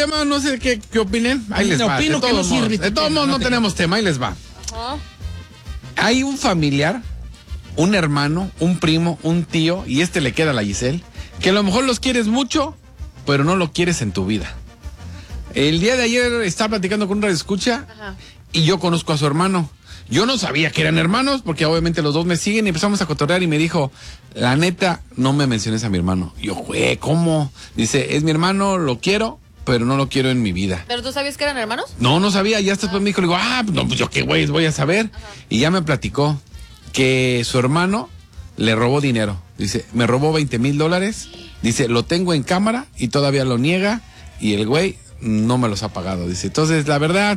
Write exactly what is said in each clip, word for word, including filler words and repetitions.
tema, no sé qué, qué opinen. Ahí les va. Opino de que no todos modos, sirve. de todos modos no, no tenemos tema, ahí les va. Ajá. Hay un familiar, un hermano, un primo, un tío, y este le queda a la Giselle, que a lo mejor los quieres mucho, pero no lo quieres en tu vida. El día de ayer estaba platicando con un radioescucha y yo conozco a su hermano. Yo no sabía que eran hermanos porque obviamente los dos me siguen y empezamos a cotorrear y me dijo, la neta, no me menciones a mi hermano. Y yo, güey, ¿cómo? Dice, es mi hermano, lo quiero, pero no lo quiero en mi vida. ¿Pero tú sabías que eran hermanos? No, no sabía, ya hasta después me dijo, le digo, ah, no, pues yo qué güey voy a saber. Ajá. Y ya me platicó que su hermano le robó dinero. Dice, me robó veinte mil dólares. Dice, lo tengo en cámara y todavía lo niega y el güey no me los ha pagado. Dice, entonces la verdad,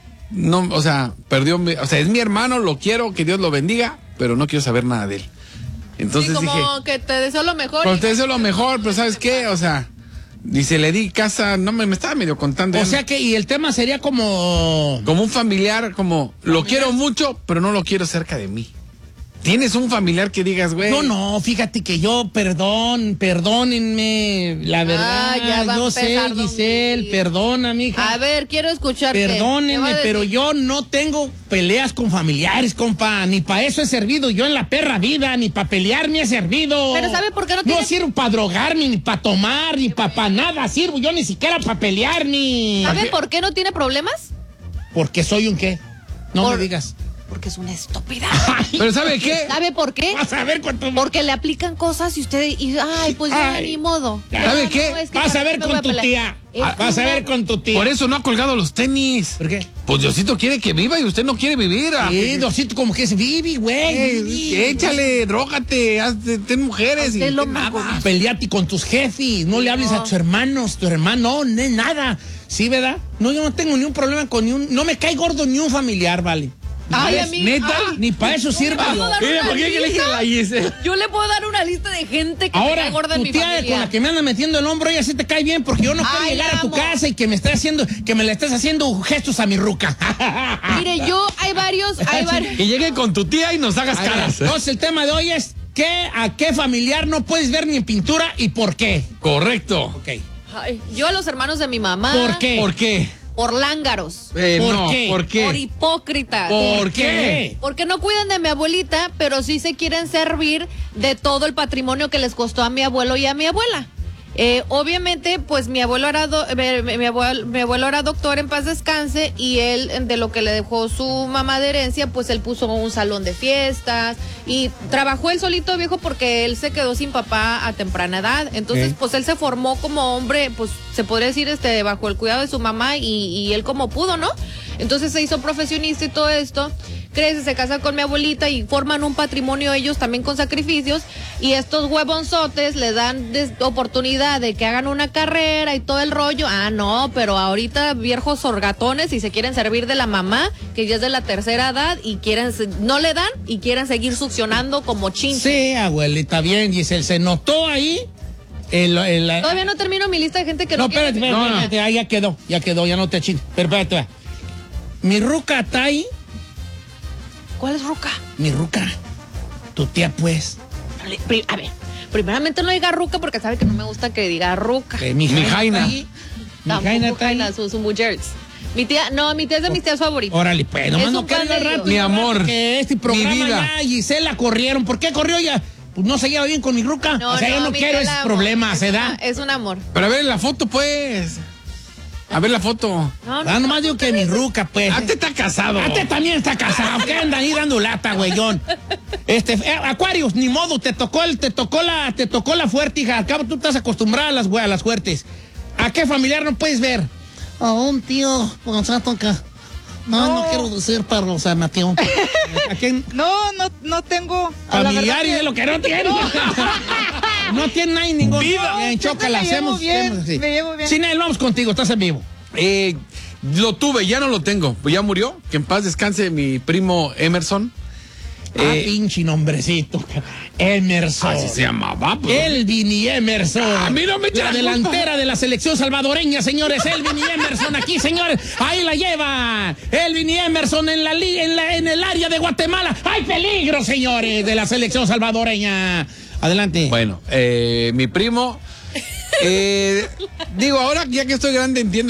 no, o sea, perdió, o sea, es mi hermano, lo quiero, que Dios lo bendiga, pero no quiero saber nada de él. Entonces sí, como dije, que te deseo lo mejor. pues te deseo lo mejor, pero ¿sabes qué? O sea, dice, le di casa, no me, me estaba medio contando. O sea que, y el tema sería como... Como un familiar, como, familiar. Lo quiero mucho, pero no lo quiero cerca de mí. ¿Tienes un familiar que digas, güey? No, no, fíjate que yo, perdón, perdónenme, la verdad, Ah, ya va a yo sé, empezar, don Giselle, Luis. perdona, mija. A ver, quiero escucharte. Perdónenme, pero yo no tengo peleas con familiares, compa, ni para eso he servido yo en la perra vida, ni para pelear me he servido. Pero ¿sabe por qué no tiene? No sirvo para drogarme, ni para tomar, ni para pa nada sirvo yo, ni siquiera para pelear, ni... ¿Sabe por qué no tiene problemas? Porque soy un qué, no Por... me digas. Porque es una estúpida. ¿Pero sabe qué? ¿Sabe por qué? Vas a ver cuánto... Porque le aplican cosas y usted... Y, ay, pues ya, Ay. ni modo. ¿Sabe Ah, qué? no, es que Vas a ver me con voy tu pelear. tía. Es Vas a una- ver con tu tía. Por eso no ha colgado los tenis. ¿Por qué? Pues Diosito quiere que viva y usted no quiere vivir. Ah, Sí, Diosito, como que es Vivi, güey. eh, Vivi. échale, drógate, hazte, ten mujeres. Usted Y, lo ten más nada. Peleate con tus jefes, no le hables No. a tus hermanos, tu hermano, no, no, nada. ¿Sí, verdad? No, yo no tengo ni un problema con ni un... No me cae gordo ni un familiar, vale. Ay, ¿Ves? a mí... ¿Neta? ay, Ni para eso sirva. puedo dar Mira, una ¿por qué que le dije a la Giselle? Yo le puedo dar una lista de gente que me Ahora, cae gorda en tu mi tía familia. con la que me anda metiendo el hombro, ella sí te cae bien porque yo no puedo Ay, llegar la a tu amo. casa y que me estés haciendo, que me le estés haciendo gestos a mi ruca. Mire, yo, hay varios, hay varios... Que llegue con tu tía y nos hagas A ver, caras. entonces el tema de hoy es ¿qué, a qué familiar no puedes ver ni en pintura y por qué? Correcto. Ok. Ay, yo a los hermanos de mi mamá... ¿Por qué? ¿Por qué? Por lángaros. Eh, ¿Por no, qué? ¿por qué? Por hipócritas. ¿Por qué? qué? Porque no cuidan de mi abuelita, pero sí se quieren servir de todo el patrimonio que les costó a mi abuelo y a mi abuela. Eh, obviamente, pues mi abuelo era do- eh, mi, mi abuelo, mi abuelo era doctor, en paz descanse, y él, de lo que le dejó su mamá de herencia, pues él puso un salón de fiestas y trabajó él solito, viejo, porque él se quedó sin papá a temprana edad. Entonces, ¿Eh? pues él se formó como hombre, pues se podría decir, este, bajo el cuidado de su mamá y, y él como pudo, ¿no? Entonces se hizo profesionista y todo esto. Crece, se casa con mi abuelita y forman un patrimonio ellos también con sacrificios, y estos huevonzotes le dan des- oportunidad de que hagan una carrera y todo el rollo. Ah, no, pero ahorita viejos orgatones y se quieren servir de la mamá, que ya es de la tercera edad, y quieren, se- no le dan y quieren seguir succionando como chinche. Sí, abuelita, bien, Giselle, se notó ahí el... el- Todavía no termino mi lista de gente que no, No, espérate, quiere. espérate, No, no. espérate, ah, ya quedó, ya quedó, ya no te chingues. Pero espérate, va. Mi ruca está ahí, ¿Cuál es ruca? mi ruca, tu tía pues. Pri- A ver, primeramente no diga ruca porque sabe que no me gusta que diga ruca. Eh, mi Mi jaina jaina. está ahí, mi Tampoco jaina está ahí. Jaina, sus sus mujeres. Mi tía, no, mi tía es de mis tías favoritas. Órale, pues, nomás Es no un quiero pan de al rato. Dios. Mi al rato amor, Que este programa mi vida. ya, Gisela corrieron. ¿Por qué corrió ya? Pues no se lleva bien con mi ruca. o sea, yo no mi quiero tía la esos amo. problemas, Es ¿se una- da? Es un amor. Pero a ver la foto, pues. A ver la foto. No, Ah, nomás digo que mi ruca, pues. Ah, te está casado. Ah, te también está casado. ¿Qué anda ahí dando lata, güeyón? Este, eh, Aquarius, ni modo, te tocó el, te tocó la, te tocó la fuerte, hija. Al cabo tú estás acostumbrada a las, güey, a las fuertes. ¿A qué familiar no puedes ver? A un tío, o sea, toca. No, no, no quiero decir, pero, o sea, Mateo. ¿A quién? No, no, no tengo. a la Familiar verdad y que- de lo que no tiene. No tiene nadie ningún. Vida. Bien, Siempre chócala, me llevo hacemos. bien, hacemos así. me llevo bien. Sí, Nel, vamos contigo, estás en vivo. Eh, lo tuve, ya no lo tengo. Pues ya murió. Que en paz descanse mi primo Emerson. Ah, Eh, pinche nombrecito. Emerson. así se llamaba. Pues, Elvin y Emerson. A mí no me echa La la culpa. delantera de la selección salvadoreña, señores. Elvin y Emerson aquí, señores. Ahí la lleva. Elvin y Emerson en la, li- en la en el área de Guatemala. ¡Hay peligro, señores, de la selección salvadoreña! Adelante. Bueno, eh, mi primo. eh, digo, ahora ya que estoy grande entiendo